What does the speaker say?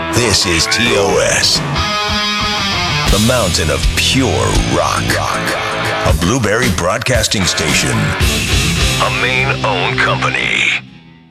This is TOS, the mountain of pure rock. A Blueberry Broadcasting Station, a Maine-owned company.